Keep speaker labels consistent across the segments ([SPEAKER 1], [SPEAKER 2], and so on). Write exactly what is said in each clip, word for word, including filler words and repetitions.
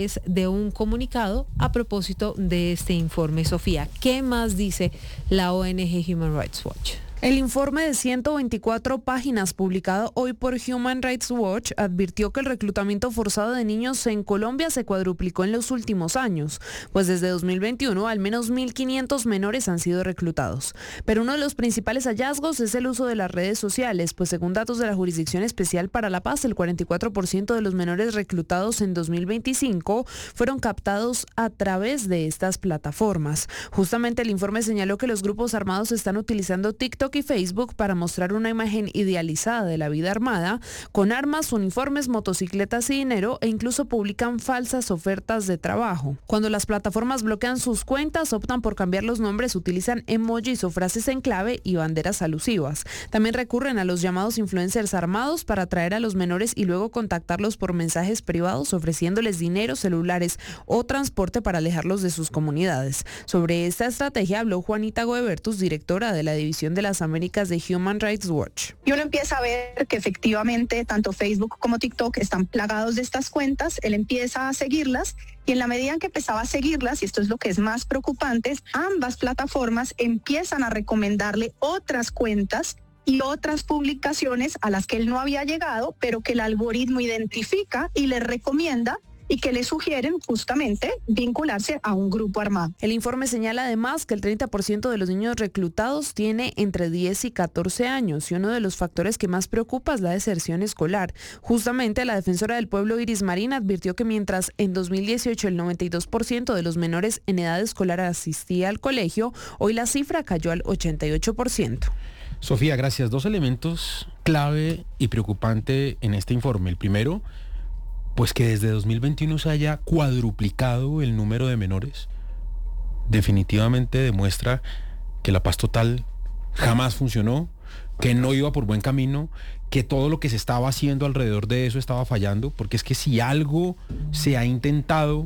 [SPEAKER 1] de un comunicado a propósito de este informe. Sofía, ¿qué más dice la O N G Human Rights Watch?
[SPEAKER 2] El informe de ciento veinticuatro páginas publicado hoy por Human Rights Watch advirtió que el reclutamiento forzado de niños en Colombia se cuadruplicó en los últimos años, pues desde dos mil veintiuno al menos mil quinientos menores han sido reclutados. Pero uno de los principales hallazgos es el uso de las redes sociales, pues según datos de la Jurisdicción Especial para la Paz, el cuarenta y cuatro por ciento de los menores reclutados en dos mil veinticinco fueron captados a través de estas plataformas. Justamente el informe señaló que los grupos armados están utilizando TikTok y Facebook para mostrar una imagen idealizada de la vida armada, con armas, uniformes, motocicletas y dinero, e incluso publican falsas ofertas de trabajo. Cuando las plataformas bloquean sus cuentas, optan por cambiar los nombres, utilizan emojis o frases en clave y banderas alusivas. También recurren a los llamados influencers armados para atraer a los menores y luego contactarlos por mensajes privados ofreciéndoles dinero, celulares o transporte para alejarlos de sus comunidades. Sobre esta estrategia habló Juanita Goebertus, directora de la División de las Américas de Human Rights Watch.
[SPEAKER 3] Y uno empieza a ver que efectivamente tanto Facebook como TikTok están plagados de estas cuentas, él empieza a seguirlas y en la medida en que empezaba a seguirlas, y esto es lo que es más preocupante, ambas plataformas empiezan a recomendarle otras cuentas y otras publicaciones a las que él no había llegado, pero que el algoritmo identifica y le recomienda y que le sugieren justamente vincularse a un grupo armado.
[SPEAKER 2] El informe señala además que el treinta por ciento de los niños reclutados tiene entre diez y catorce años y uno de los factores que más preocupa es la deserción escolar. Justamente la defensora del pueblo Iris Marín advirtió que mientras en dos mil dieciocho el noventa y dos por ciento de los menores en edad escolar asistía al colegio, hoy la cifra cayó al ochenta y ocho por ciento.
[SPEAKER 4] Sofía, gracias. Dos elementos clave y preocupante en este informe. El primero, pues que desde dos mil veintiuno se haya cuadruplicado el número de menores, definitivamente demuestra que la paz total jamás funcionó, que no iba por buen camino, que todo lo que se estaba haciendo alrededor de eso estaba fallando, porque es que si algo se ha intentado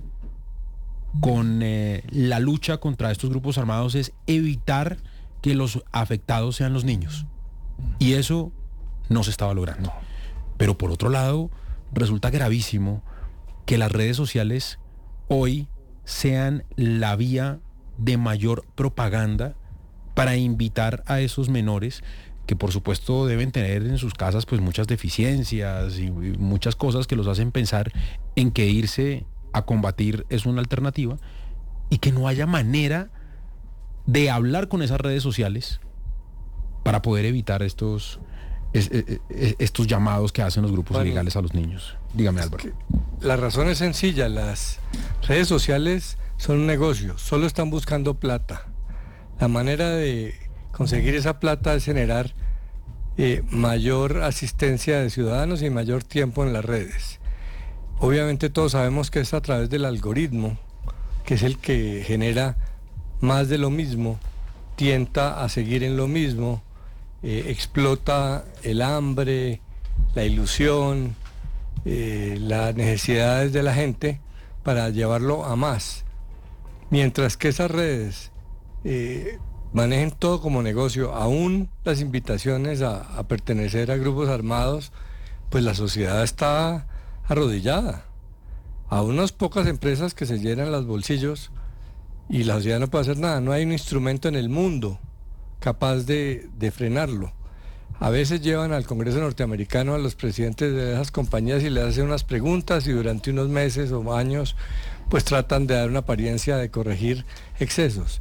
[SPEAKER 4] con eh, la lucha contra estos grupos armados es evitar que los afectados sean los niños, y eso no se estaba logrando. Pero por otro lado, resulta gravísimo que las redes sociales hoy sean la vía de mayor propaganda para invitar a esos menores que por supuesto deben tener en sus casas pues muchas deficiencias y muchas cosas que los hacen pensar en que irse a combatir es una alternativa, y que no haya manera de hablar con esas redes sociales para poder evitar estos Es, es, es, estos llamados que hacen los grupos bueno, ilegales a los niños. Dígame, Álvaro.
[SPEAKER 5] La razón es sencilla, las redes sociales son un negocio, solo están buscando plata. La manera de conseguir esa plata es generar eh, mayor asistencia de ciudadanos y mayor tiempo en las redes. Obviamente todos sabemos que es a través del algoritmo, que es el que genera más de lo mismo, tienta a seguir en lo mismo, Eh, explota el hambre, la ilusión, eh, las necesidades de la gente para llevarlo a más. Mientras que esas redes eh, manejen todo como negocio, aún las invitaciones a, a pertenecer a grupos armados, pues la sociedad está arrodillada. A unas pocas empresas que se llenan los bolsillos y la sociedad no puede hacer nada. No hay un instrumento en el mundo capaz de, de frenarlo. A veces llevan al Congreso norteamericano a los presidentes de esas compañías y les hacen unas preguntas y durante unos meses o años pues tratan de dar una apariencia de corregir excesos.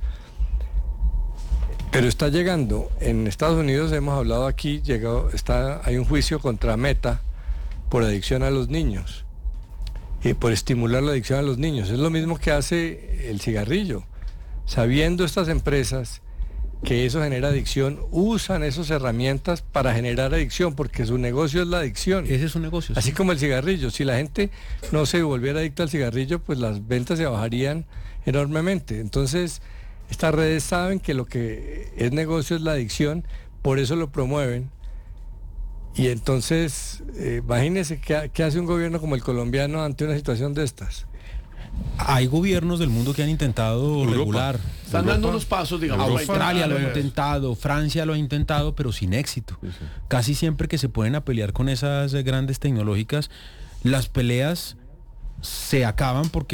[SPEAKER 5] Pero está llegando, en Estados Unidos hemos hablado aquí, llegado, está, hay un juicio contra Meta por adicción a los niños, y por estimular la adicción a los niños. Es lo mismo que hace el cigarrillo. Sabiendo estas empresas que eso genera adicción, usan esas herramientas para generar adicción, porque su negocio es la adicción.
[SPEAKER 4] Ese es su negocio.
[SPEAKER 5] Así
[SPEAKER 4] sí.
[SPEAKER 5] como el cigarrillo. Si la gente no se volviera adicta al cigarrillo, pues las ventas se bajarían enormemente. Entonces, estas redes saben que lo que es negocio es la adicción, por eso lo promueven. Y entonces, eh, imagínense qué, qué hace un gobierno como el colombiano ante una situación de estas.
[SPEAKER 4] Hay gobiernos del mundo que han intentado Europa. regular.
[SPEAKER 6] Están Europa, dando unos pasos, digamos.
[SPEAKER 4] Australia lo ha intentado, Francia lo ha intentado, pero sin éxito. Sí, sí. Casi siempre que se ponen a pelear con esas grandes tecnológicas, las peleas se acaban porque